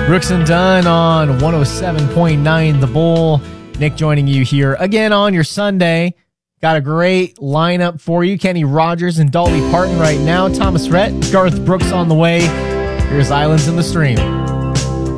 Brooks and Dunn on 107.9 The Bull. Nick joining you here again on your Sunday. Got a great lineup for you. Kenny Rogers and Dolly Parton right now. Thomas Rhett, Garth Brooks on the way. Here's Islands in the Stream.